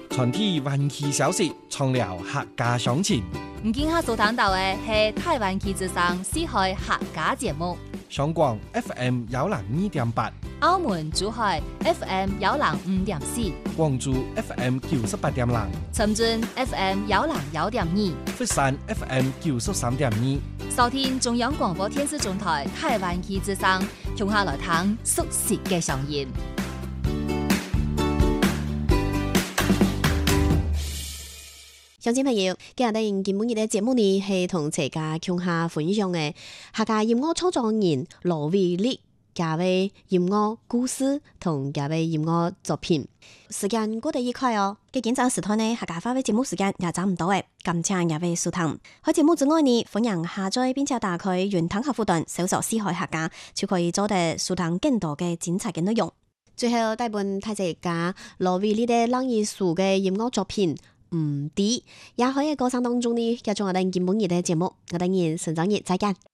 全體灣區消息，創了客家鄉情。 唔見下所聽到嘅係台灣區之聲四海客家節目。 香港 FM 102.8， 澳門珠海 FM 105.4， 廣州 FM 98.0， 深圳 FM 101.2， 佛山 FM 93.2。 收聽中央廣播電視總台台灣區之聲，用下來聽熟悉嘅聲音。 鄉親朋友，今日今日嘅節目呢係同大家共下分享嘅客家音樂創作人羅偉力家嘅音樂故事同家嘅音樂作品。時間過得愉快哦！嘅緊張時段呢，客家話嘅節目時間也差唔多嘅，感謝各位收聽。喺節目之外呢，歡迎下載並且打開雲端客戶端，搜索四海客家，就可以做到收聽更多嘅精彩嘅內容。最後帶本大家羅偉力嘅朗藝術嘅音樂作品。也可以喺歌聲當中呢，繼續我哋今晚嘅節目，我哋明日晨早日再見。